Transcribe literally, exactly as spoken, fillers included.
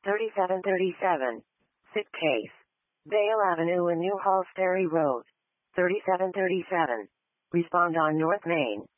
thirty-seven thirty-seven. Sit case. Vale Avenue and New Halls Ferry Road. thirty-seven thirty-seven. Respond on North Main.